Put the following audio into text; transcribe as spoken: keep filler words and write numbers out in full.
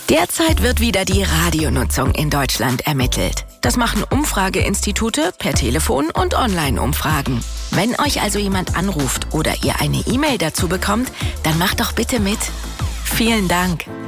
Derzeit wird wieder die Radionutzung in Deutschland ermittelt. Das machen Umfrageinstitute per Telefon und Online-Umfragen. Wenn euch also jemand anruft oder ihr eine E-Mail dazu bekommt, dann macht doch bitte mit. Vielen Dank.